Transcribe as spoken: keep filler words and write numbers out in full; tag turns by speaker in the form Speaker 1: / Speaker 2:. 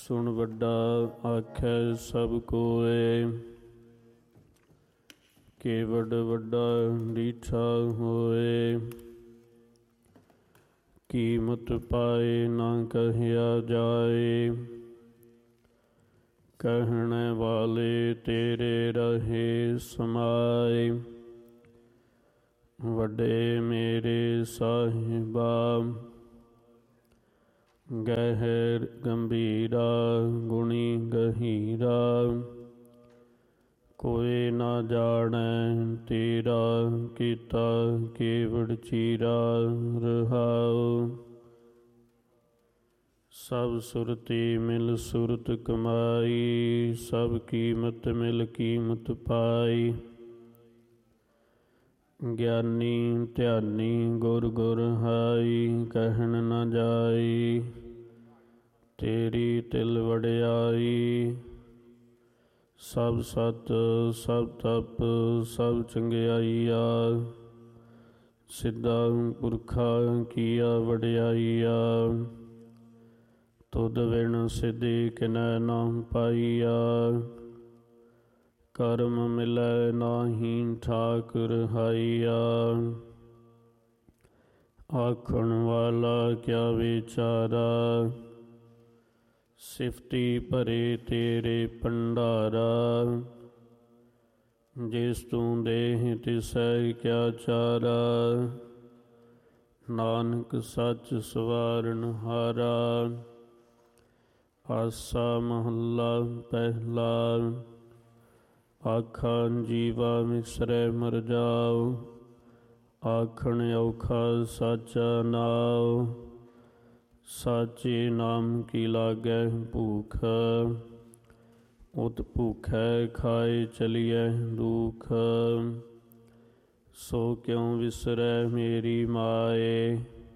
Speaker 1: ਸੁਣ ਵੱਡਾ ਆਖੈ ਸਭ ਕੋਏ, ਕੇਵਡ ਵੱਡਾ ਡੀਠਾ ਹੋਏ। ਕੀਮਤ ਪਾਏ ਨਾ ਕਹਿਆ ਜਾਏ, ਕਹਿਣ ਵਾਲੇ ਤੇਰੇ ਰਹੇ ਸਮਾਏ। ਵੱਡੇ ਮੇਰੇ ਸਾਹਿਬਾ ਗਹਿਰ ਗੰਭੀਰਾ ਗੁਣੀ ਗਹੀਰਾ, ਕੋਈ ਨਾ ਜਾਣੈ ਤੇਰਾ ਕੀਤਾ ਕੇਵੜ ਚੀਰਾ ਰਹਾਉ। ਸਭ ਸੁਰਤੀ ਮਿਲ ਸੁਰਤ ਕਮਾਈ, ਸਭ ਕੀਮਤ ਮਿਲ ਕੀਮਤ ਪਾਈ। ਗਿਆਨੀ ਧਿਆਨੀ ਗੁਰ ਗੁਰ ਹਾਈ, ਕਹਿਣ ਨਾ ਜਾਈ ਤੇਰੀ ਤਿਲ ਵਡਿਆਈ। ਸਭ ਸਤ ਸਭ ਤਪ ਸਭ ਚੰਗਿਆਈਆ, ਸਿੱਧਾ ਪੁਰਖਾ ਕੀਆ ਵਡਿਆਈਆ। ਤੁਧ ਬਿਨ ਸਿਧੀ ਕਿਨੈ ਨਾ ਪਾਈਆ, ਕਰਮ ਮਿਲੈ ਨਾਹੀ ਠਾਕੁਰ ਹਾਈਆ। ਆਖਣ ਵਾਲਾ ਕਿਆ ਵਿਚਾਰਾ, ਸਿਫਤੀ ਭਰੇ ਤੇਰੇ ਭੰਡਾਰਾ। ਜਿਸ ਤੂੰ ਦੇਹ ਤਿਸੈ ਕਿਆ ਚਾਰਾ, ਨਾਨਕ ਸੱਚ ਸਵਾਰਨ ਹਾਰਾ। ਆਸਾ ਮਹੱਲਾ ਪਹਿਲਾ। ਆਖਾਂ ਜੀਵਾ ਵਿਸਰੈ ਮਰ ਜਾਉ, ਆਖਣ ਔਖਾ ਸਾਚਾ ਨਾਉ। ਸਾਚੇ ਨਾਮ ਕੀ ਲਾਗੈ ਭੂਖ, ਉਤ ਭੂਖੈ ਖਾਏ ਚਲੀਐ ਦੁਖ। ਸੋ ਕਿਉ ਵਿਸਰੈ ਮੇਰੀ ਮਾਏ,